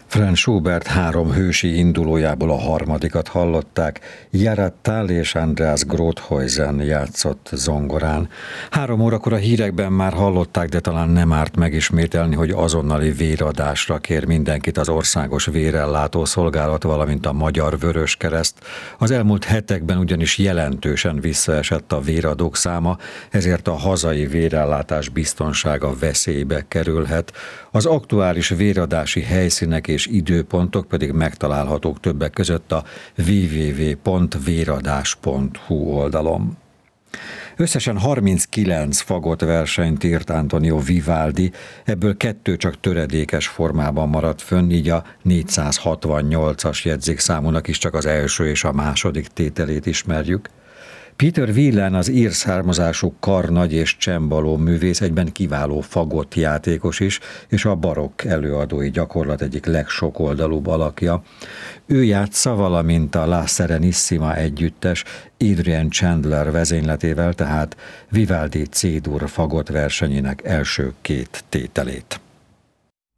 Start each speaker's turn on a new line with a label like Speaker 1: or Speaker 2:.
Speaker 1: Franz Schubert 3 hősi indulójából a harmadikat hallották, Gerhard Thal és Andreas Grothuysen játszott zongorán. 3 órakor a hírekben már hallották, de talán nem árt megismételni, hogy azonnali véradásra kér mindenkit az Országos Vérellátó Szolgálat, valamint a Magyar Vöröskereszt. Az elmúlt hetekben ugyanis jelentősen visszaesett a véradók száma, ezért a hazai vérellátás biztonsága veszélybe kerülhet. Az aktuális véradási helyszínek és időpontok pedig megtalálhatók többek között a www.véradás.hu oldalon. Összesen 39 fagott versenyt írt Antonio Vivaldi, ebből 2 csak töredékes formában maradt fönn, így a 468-as jegyzékszámúnak is csak az első és a második tételét ismerjük. Peter Wieland, az ír származású karnagy és csembaló művész, egyben kiváló fagott játékos is, és a barokk előadói gyakorlat egyik legsokoldalúbb alakja. Ő játsza, valamint a La Serenissima együttes Adrian Chandler vezényletével, tehát Vivaldi C-dur fagott versenyének első 2 tételét.